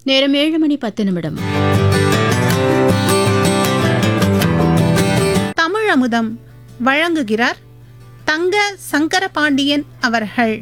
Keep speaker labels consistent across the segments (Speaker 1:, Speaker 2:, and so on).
Speaker 1: நேரம் 7:10.
Speaker 2: தமிழ் அமுதம் வழங்குகிறார் தங்க சங்கரபாண்டியன் அவர்கள்.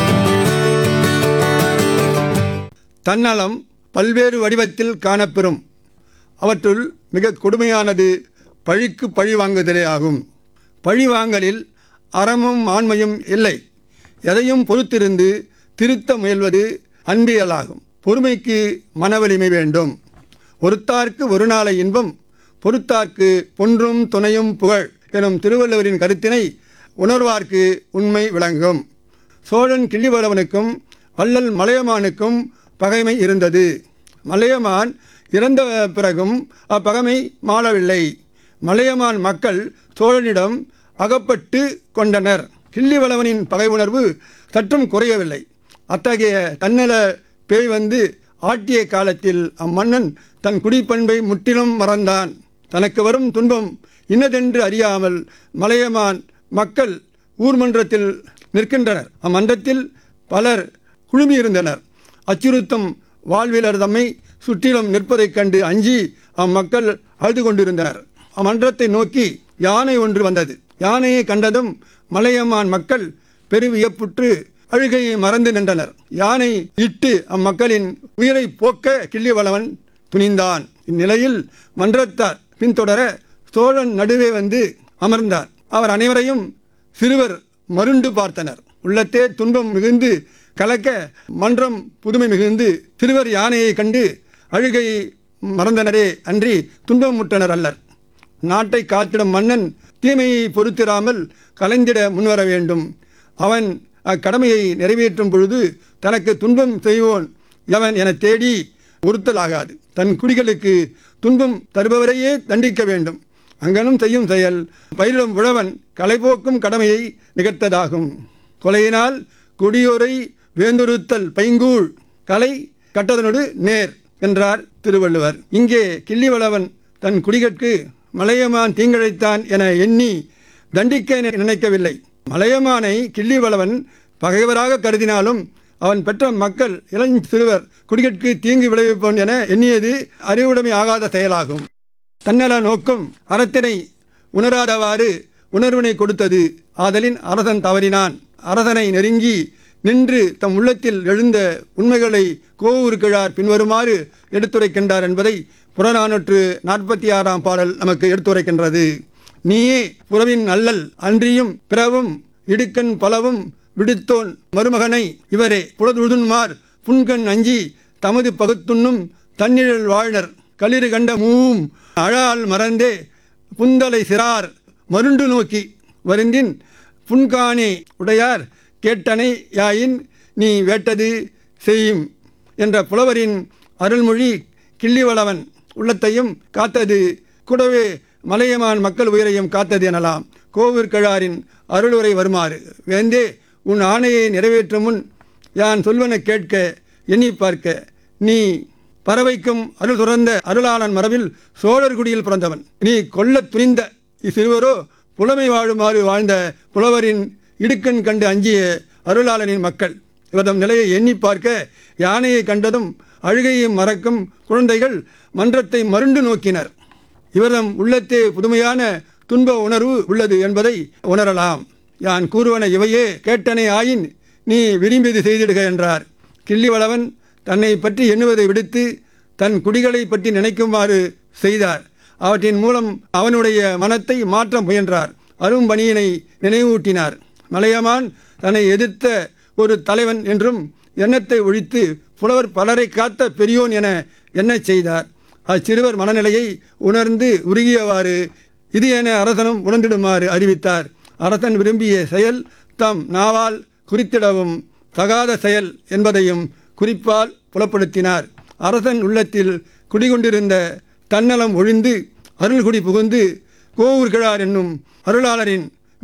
Speaker 3: தன்னலம் பல்வேறு வடிவத்தில் காணப்பெறும். அவற்றுள் மிக கொடுமையானது பழிக்கு பழி வாங்குதலே ஆகும். பழி வாங்கலில் அறமும் ஆண்மையும் இல்லை. எதையும் பொறுத்திருந்து திருத்த முயல்வது அன்பியலாகும். பொறுமைக்கு மனவலிமை வேண்டும். ஒருத்தார்க்கு ஒரு நாளை இன்பம், பொறுத்தார்க்கு பொன்றும் துணையும் புகழ் எனும் திருவள்ளுவரின் கருத்தினை உணர்வார்க்கு உண்மை விளங்கும். சோழன் கிள்ளிவளவனுக்கும் வள்ளல் மலையமானுக்கும் பகைமை இருந்தது. மலையமான் இறந்த பிறகும் அப்பகைமை மாளவில்லை. மலையமான் மக்கள் சோழனிடம் அகப்பட்டு கொண்டனர். கிள்ளிவளவனின் பகை உணர்வு சற்றும் குறையவில்லை. அத்தகைய தன்னல பேய் வந்து ஆட்டிய காலத்தில் அம்மன்னன் தன் குடிப்பண்பை முற்றிலும் மறந்தான். தனக்கு வரும் துன்பம் இன்னதென்று அறியாமல் மலையமான் மக்கள் ஊர்மன்றத்தில் நிற்கின்றனர். அம்மன்றத்தில் பலர் குழுமியிருந்தனர். அச்சுறுத்தும் வாழ்விலர் தம்மை சுற்றிலும் நிற்பதைக் கண்டு அஞ்சி அம்மக்கள் அழுது கொண்டிருந்தனர். அம்மன்றத்தை நோக்கி யானை ஒன்று வந்தது. யானையை கண்டதும் மலையமான் மக்கள் பெருவியப்புற்று அழுகையை மறந்து நின்றனர். யானை இட்டு அம்மக்களின் உயிரை போக்க கிள்ளிவளவன் துணிந்தான். இந்நிலையில் மன்றத்தார் பின்தொடர சோழன் நடுவே வந்து அமர்ந்தார். அவர் அனைவரையும் சிறுவர் மருண்டு பார்த்தனர். உள்ளத்தே துன்பம் மிகுந்து கலக்க மன்றம் புதுமை மிகுந்து சிறுவர் யானையை கண்டு அழுகையை மறந்தனரே அன்றி துன்பமுற்றனர் அல்லர். நாட்டை காத்திடும் மன்னன் தீமையை பொறுத்திராமல் கலைந்திட முன்வர வேண்டும். அவன் அக்கடமையை நிறைவேற்றும் பொழுது தனக்கு துன்பம் செய்வோன் எவன் என தேடி ஒருத்தலாகாது. தன் குடிகளுக்கு துன்பம் தருபவரையே தண்டிக்க வேண்டும். அங்கனும் செய்யும் செயல் பயிரிடும் உழவன் களைபோக்கும் கடமையை நிகழ்த்ததாகும். கொலையினால் கொடியோரை வேந்தொருத்தல் பைங்கூழ் கலை கட்டதனோடு நேர் என்றார் திருவள்ளுவர். இங்கே கிள்ளிவளவன் தன் குடிகட்கு மலையமான் தீங்கிழைத்தான் என எண்ணி தண்டிக்க நினைக்கவில்லை. மலையமானை கிள்ளிவளவன் பகைவராக கருதினாலும் அவன் பெற்ற மக்கள் இளஞ்சிறுவர் குடிகட்கு தீங்கு விளைவிப்போன் என எண்ணியது அறிவுடைமை ஆகாத செயலாகும். தன்னல நோக்கும் அறத்தினை உணராதவாறு உணர்வினை கொடுத்தது. ஆதலின் அரசன் தவறினான். அரசனை நெருங்கி நின்று தம் உள்ளத்தில் எழுந்த உண்மைகளை கோவூர் கிழார் பின்வருமாறு எடுத்துரைக்கின்றார் என்பதை புறநானூற்று 46ஆம் பாடல் நமக்கு எடுத்துரைக்கின்றது. நீயே புறவின் அல்லல் அன்றியும் பிறவும் இடுக்கண் பலவும் விடுத்தோன் மருமகனை இவரே புலதுழுதுன்மார் புன்கண் அஞ்சி தமது பகுத்துண்ணும் தன்னிழல் வாழ்னர் களிறு கண்ட மூவும் அழால் மறந்தே புந்தலை சிறார் மருண்டு நோக்கி வருந்தின் புன்கானே உடையார் கேட்டனை யாயின் நீ வேட்டது செய்யும் என்ற புலவரின் அருள்மொழி கிள்ளிவளவன் உள்ளத்தையும் காத்தது. கூடவே மலையமான் மக்கள் உயிரையும் காத்தது எனலாம். கோவூர் கிழாரின் அருளுரை வருமாறு: வேந்தே, உன் ஆணையை நிறைவேற்றும் முன் யான் சொல்வன கேட்க எண்ணி பார்க்க. நீ பறவைக்கும் அருள் துறந்த அருளாளன் மரபில் சோழர் குடியில் பிறந்தவன். நீ கொல்ல துணிந்த இச்சிறுவரோ புலமை வாழுமாறு வாழ்ந்த புலவரின் இடுக்கண் கண்டு அஞ்சிய அருளாளனின் மக்கள். இவதம் நிலையை எண்ணி பார்க்க யானையை கண்டதும் அழுகையும் மறக்கும் குழந்தைகள் மன்றத்தை மருண்டு நோக்கினர். இவர்தம் உள்ளத்தே புதுமையான துன்ப உணர்வு உள்ளது என்பதை உணரலாம். யான் கூறுவன இவையே கேட்டனை ஆயின் நீ விரும்பியது செய்திடுக என்றார். கிள்ளிவளவன் தன்னை பற்றி எண்ணுவதை விடுத்து தன் குடிகளை பற்றி நினைக்குமாறு செய்தார். அவற்றின் மூலம் அவனுடைய மனத்தை மாற்ற முயன்றார். அரும்பணியினை நினைவூட்டினார். மலையமான் தன்னை எதிர்த்த ஒரு தலைவன் என்றும் எண்ணத்தை ஒழித்து புலவர் பலரை காத்த பெரியோன் என எண்ணச் செய்தார். அச்சிறுவர் மனநிலையை உணர்ந்து உருகியவாறு இது என அரசனும் உணர்ந்திடுமாறு அறிவித்தார். அரசன் விரும்பிய செயல் தம் நாவால் குறித்திடவும் தகாத செயல் என்பதையும் குறிப்பால் புலப்படுத்தினார். அரசன் உள்ளத்தில் குடிகொண்டிருந்த தன்னலம் ஒழிந்து அருள்குடி புகுந்து கோவூர் கிழார் என்னும் அருளாளரின்